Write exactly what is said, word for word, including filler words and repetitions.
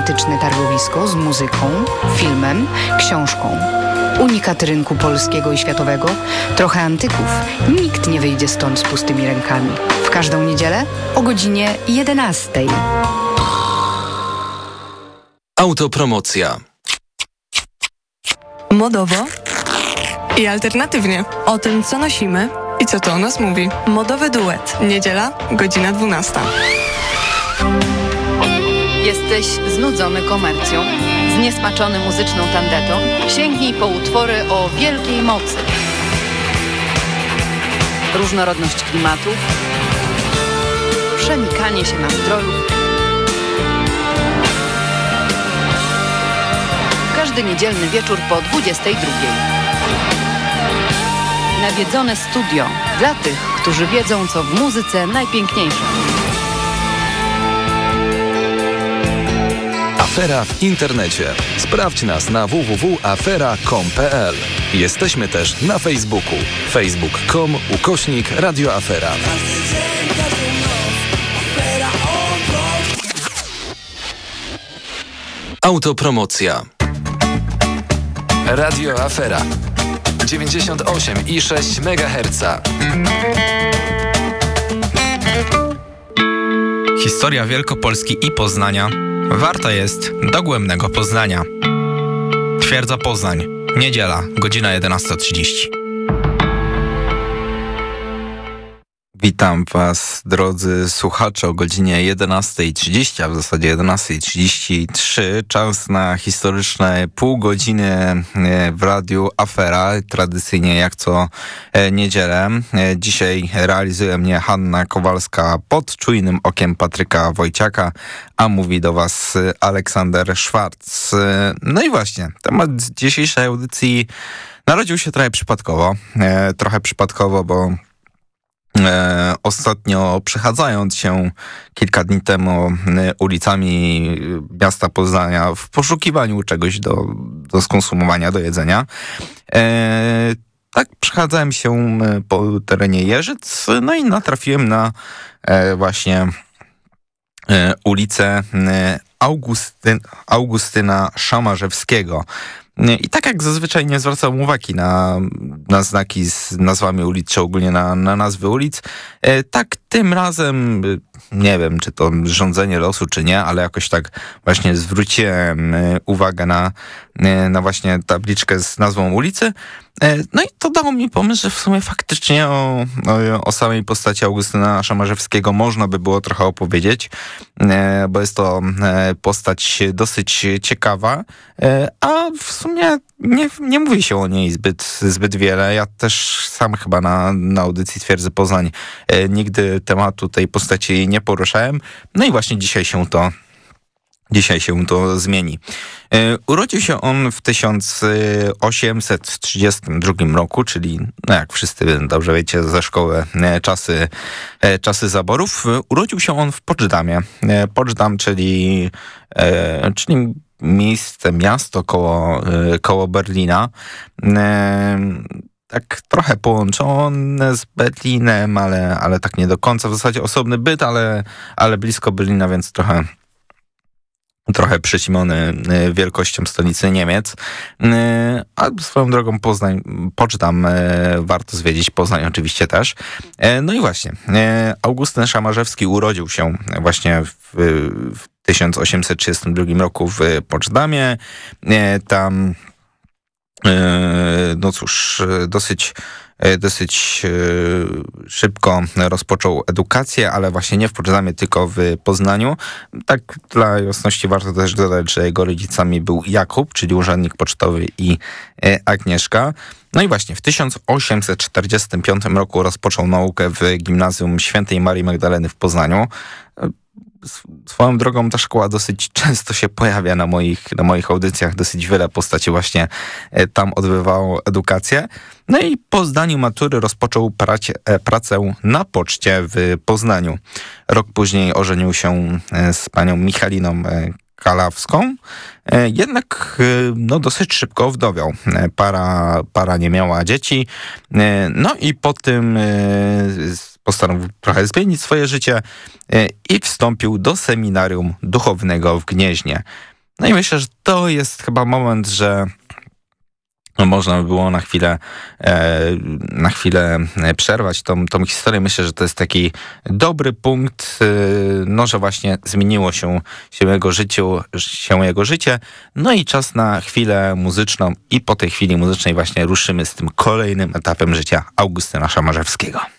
klimatyczne targowisko z muzyką, filmem, książką. Unikat rynku polskiego i światowego, trochę antyków. Nikt nie wyjdzie stąd z pustymi rękami. W każdą niedzielę o godzinie jedenastej. Autopromocja. Modowo i alternatywnie. O tym, co nosimy I co to o nas mówi. Modowy duet. Niedziela, godzina dwunasta. Jesteś znudzony komercją, zniesmaczony muzyczną tandetą? Sięgnij po utwory o wielkiej mocy. Różnorodność klimatów, przenikanie się nastrojów. Każdy niedzielny wieczór po dwudziestej drugiej. Nawiedzone studio dla tych, którzy wiedzą, co w muzyce najpiękniejsze. Afera w internecie. Sprawdź nas na w w w kropka afera kropka com kropka p l. Jesteśmy też na Facebooku. facebook kropka com ukośnik Radio Afera. Autopromocja. Radio Afera. dziewięćdziesiąt osiem i sześć megaherca. Historia Wielkopolski i Poznania warta jest dogłębnego poznania. Twierdza Poznań. Niedziela, godzina jedenasta trzydzieści. Witam Was, drodzy słuchacze, o godzinie jedenasta trzydzieści, a w zasadzie jedenasta trzydzieści trzy. Czas na historyczne pół godziny w Radiu Afera, tradycyjnie jak co niedzielę. Dzisiaj realizuje mnie Hanna Kowalska pod czujnym okiem Patryka Wojciaka, a mówi do Was Aleksander Szwarc. No i właśnie, temat dzisiejszej audycji narodził się trochę przypadkowo. Trochę przypadkowo, bo E, ostatnio przechadzając się kilka dni temu ulicami miasta Poznania w poszukiwaniu czegoś do, do skonsumowania, do jedzenia, e, tak przechadzałem się po terenie Jeżyc, no i natrafiłem na e, właśnie e, ulicę Augustyn, Augustyna Szamarzewskiego. I tak jak zazwyczaj nie zwracam uwagi na, na znaki z nazwami ulic, czy ogólnie na, na nazwy ulic, tak tym razem, nie wiem, czy to rządzenie losu, czy nie, ale jakoś tak właśnie zwróciłem uwagę na, na właśnie tabliczkę z nazwą ulicy. No i to dało mi pomysł, że w sumie faktycznie o, o, o samej postaci Augustyna Szamarzewskiego można by było trochę opowiedzieć, bo jest to postać dosyć ciekawa, a w sumie nie, nie mówi się o niej zbyt, zbyt wiele. Ja też sam chyba na, na audycji Twierdzy Poznań nigdy tematu tej postaci nie poruszałem. No i właśnie dzisiaj się to Dzisiaj się to zmieni. Urodził się on w tysiąc osiemset trzydziestym drugim roku, czyli no jak wszyscy dobrze wiecie ze szkoły czasy, czasy zaborów. Urodził się on w Poczdamie. Poczdam, czyli, czyli miejsce, miasto koło, koło Berlina. Tak trochę połączone z Berlinem, ale, ale tak nie do końca. W zasadzie osobny byt, ale, ale blisko Berlina, więc trochę trochę przyćmiony wielkością stolicy Niemiec. A swoją drogą Poznań, Poczdam warto zwiedzić, Poznań oczywiście też. No i właśnie, Augustyn Szamarzewski urodził się właśnie w, w tysiąc osiemset trzydziestym drugim roku w Poczdamie. Tam, no cóż, dosyć dosyć szybko rozpoczął edukację, ale właśnie nie w Poczdamie, tylko w Poznaniu. Tak dla jasności warto też dodać, że jego rodzicami był Jakub, czyli urzędnik pocztowy, i Agnieszka. No i właśnie w tysiąc osiemset czterdziestym piątym roku rozpoczął naukę w Gimnazjum Świętej Marii Magdaleny w Poznaniu. Swoją drogą ta szkoła dosyć często się pojawia na moich, na moich audycjach. Dosyć wiele postaci właśnie tam odbywało edukację. No i po zdaniu matury rozpoczął pracie, pracę na poczcie w Poznaniu. Rok później ożenił się z panią Michaliną Kalawską. Jednak no, dosyć szybko wdowiał. Para, para nie miała dzieci. No i po tym postanowił trochę zmienić swoje życie i wstąpił do seminarium duchownego w Gnieźnie. No i myślę, że to jest chyba moment, że no można by było na chwilę, e, na chwilę przerwać tą, tą historię. Myślę, że to jest taki dobry punkt, e, no, że właśnie zmieniło się, się, jego życiu, się jego życie. No i czas na chwilę muzyczną i po tej chwili muzycznej właśnie ruszymy z tym kolejnym etapem życia Augustyna Szamarzewskiego.